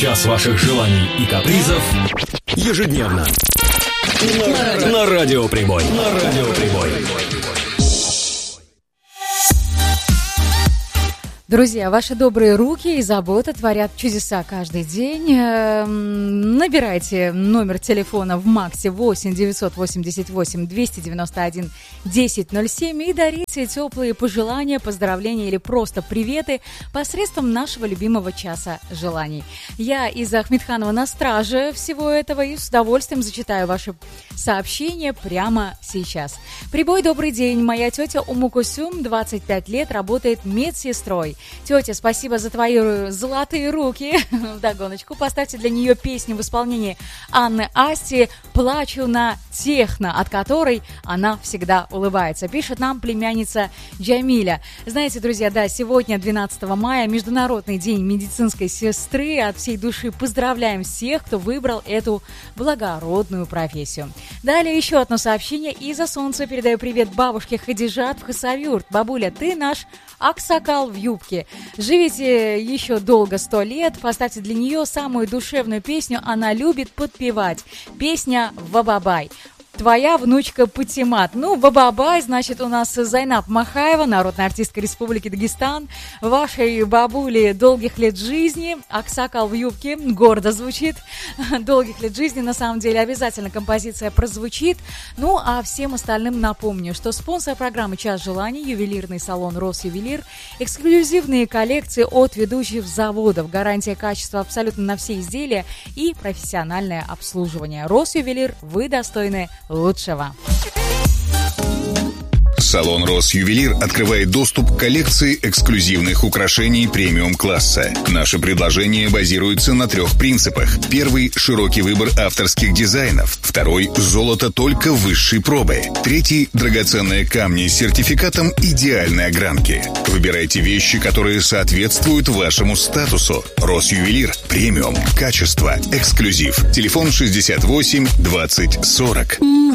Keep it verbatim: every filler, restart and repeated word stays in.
Час ваших желаний и капризов ежедневно на, на Радио Прибой. На Радио Прибой. Друзья, ваши добрые руки и забота творят чудеса каждый день. Набирайте номер телефона в МАКСе восемь девятьсот восемьдесят восемь двести девяносто один десять ноль семь и дарите теплые пожелания, поздравления или просто приветы посредством нашего любимого часа желаний. Я, Иза Ахмедханова, на страже всего этого и с удовольствием зачитаю ваши сообщения прямо сейчас. Прибой, добрый день. Моя тетя Умукусюм, двадцать пять лет, работает медсестрой. Тетя, спасибо за твои золотые руки. Вдогоночку поставьте для нее песню в исполнении Анны Асти «Плачу на техно», от которой она всегда улыбается. Пишет нам племянница Джамиля. Знаете, друзья, да, сегодня, двенадцатого мая, Международный день медицинской сестры. От всей души поздравляем всех, кто выбрал эту благородную профессию. Далее еще одно сообщение. Из-за солнца передаю привет бабушке Хадижат в Хасавюрт. Бабуля, ты наш аксакал в юбке. Живите еще долго, сто лет. Поставьте для нее самую душевную песню. Она любит подпевать. Песня «Вабабай». Твоя внучка Патимат. Ну, Бабабай, значит, у нас Зайнаб Махаева, народная артистка Республики Дагестан. Вашей бабуле долгих лет жизни. Аксакал в юбке. Гордо звучит. Долгих лет жизни, на самом деле, обязательно композиция прозвучит. Ну, а всем остальным напомню, что спонсор программы «Час желаний» — ювелирный салон «Росювелир». Эксклюзивные коллекции от ведущих заводов. Гарантия качества абсолютно на все изделия и профессиональное обслуживание. «Росювелир», вы достойны лучшего. Салон «Росювелир» открывает доступ к коллекции эксклюзивных украшений премиум-класса. Наше предложение базируется на трех принципах. Первый – широкий выбор авторских дизайнов. Второй – золото только высшей пробы. Третий – драгоценные камни с сертификатом идеальной огранки. Выбирайте вещи, которые соответствуют вашему статусу. «Росювелир» – премиум, качество, эксклюзив. Телефон шестьдесят восемь двадцать сорок.